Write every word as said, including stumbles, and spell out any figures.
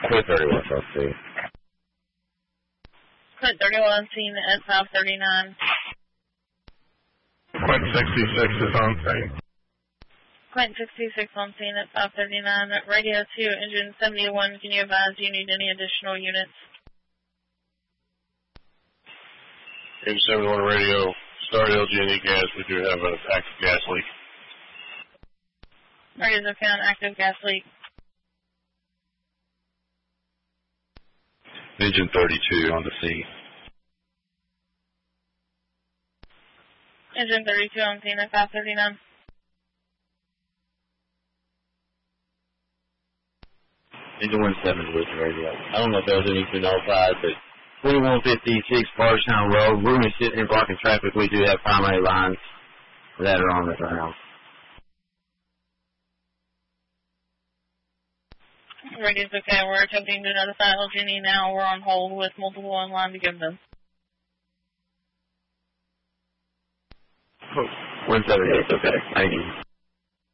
Quit thirty-one, so I'll see. Quit thirty-one, seen at five thirty-nine. Quint sixty-six is on scene. Quint sixty-six on scene at five thirty-nine. Radio two, engine seventy-one, can you advise you need any additional units? Engine seventy-one radio, start L G N E gas, we do have an active gas leak. Radio's okay on active gas leak. Engine thirty-two on the scene. Engine thirty-two on scene at five thirty-nine. Engine one seven with radio. I don't know if there was anything notified, but twenty-one fifty-six Barstown Road. We're going to sit here blocking traffic. We do have primary lines that are on the ground. Radio's okay. We're attempting to notify L G N E now. We're on hold with multiple in line to give them. one seven eight, okay. Thank you.